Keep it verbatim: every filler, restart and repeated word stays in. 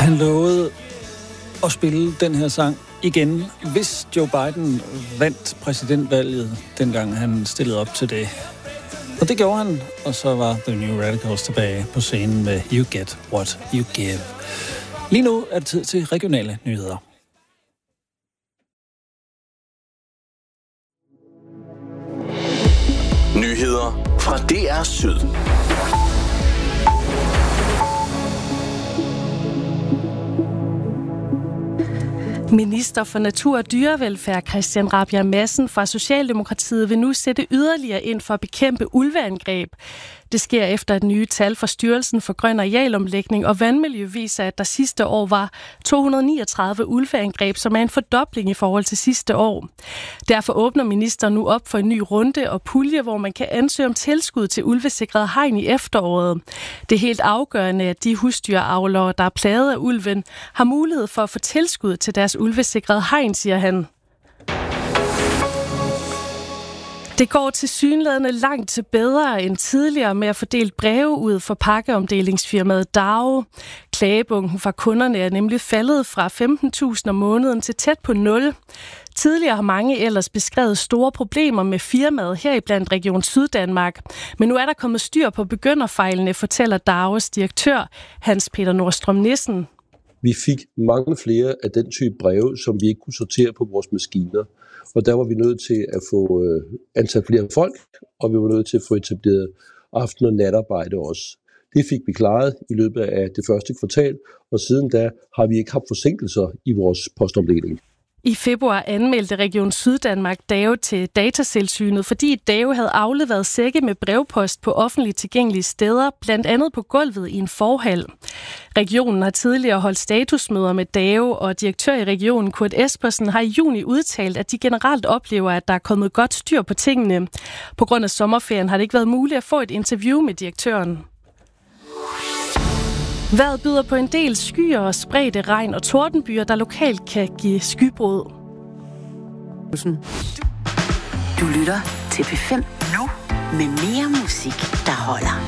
Han lovede at spille den her sang igen, hvis Joe Biden vandt præsidentvalget, dengang han stillede op til det. Og det gjorde han, og så var The New Radicals tilbage på scenen med You Get What You Give. Lige nu er det tid til regionale nyheder. Nyheder fra D R Syd. Minister for Natur og Dyrevelfærd Christian Rabjerg Madsen fra Socialdemokratiet vil nu sætte yderligere ind for at bekæmpe ulveangreb. Det sker efter et nye tal fra Styrelsen for Grøn Arealomlægning og Vandmiljø viser, at der sidste år var to hundrede og niogtredive ulveangreb, som er en fordobling i forhold til sidste år. Derfor åbner ministeren nu op for en ny runde og pulje, hvor man kan ansøge om tilskud til ulvesikret hegn i efteråret. Det er helt afgørende, at de husdyravlere, der er plaget af ulven, har mulighed for at få tilskud til deres ulvesikrede hegn, siger han. Det går tilsyneladende langt til bedre end tidligere med at fordele breve ud for pakkeomdelingsfirmaet Dao. Klagebunken fra kunderne er nemlig faldet fra femten tusind om måneden til tæt på nul. Tidligere har mange ellers beskrevet store problemer med firmaet heriblandt Region Syddanmark. Men nu er der kommet styr på begynderfejlene, fortæller Daos direktør Hans Peter Nordstrøm Nissen. Vi fik mange flere af den type breve, som vi ikke kunne sortere på vores maskiner. Og der var vi nødt til at få øh, ansat flere folk, og vi var nødt til at få etableret aften- og natarbejde også. Det fik vi klaret i løbet af det første kvartal, og siden da har vi ikke haft forsinkelser i vores postomdeling. I februar anmeldte Region Syddanmark Dao til Datatilsynet, fordi Dao havde afleveret sække med brevpost på offentligt tilgængelige steder, blandt andet på gulvet i en forhal. Regionen har tidligere holdt statusmøder med Dao, og direktør i regionen Kurt Espersen har i juni udtalt, at de generelt oplever, at der er kommet godt styr på tingene. På grund af sommerferien har det ikke været muligt at få et interview med direktøren. Vejret byder på en del skyer og spredte regn og tordenbyer, der lokalt kan give skybrud. Du lytter til P fem nu med mere musik, der holder.